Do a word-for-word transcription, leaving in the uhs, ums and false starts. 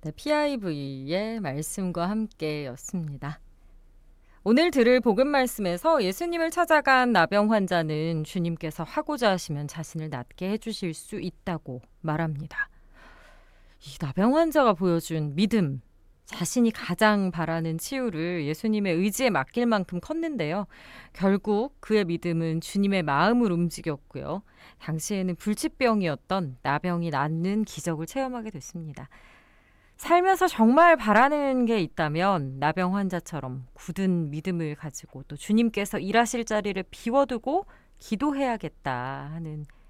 네, 피아이브이의 말씀과 함께였습니다. 오늘 들을 복음 말씀에서 예수님을 찾아간 나병 환자는 주님께서 하고자 하시면 자신을 낫게 해주실 수 있다고 말합니다. 이 나병 환자가 보여준 믿음, 자신이 가장 바라는 치유를 예수님의 의지에 맡길 만큼 컸는데요. 결국 그의 믿음은 주님의 마음을 움직였고요. 당시에는 불치병이었던 나병이 낫는 기적을 체험하게 됐습니다. 살면서 정말 바라는 게 있다면 나병 환자처럼 굳은 믿음을 가지고 또 주님께서 일하실 자리를 비워두고 기도해야겠다 하는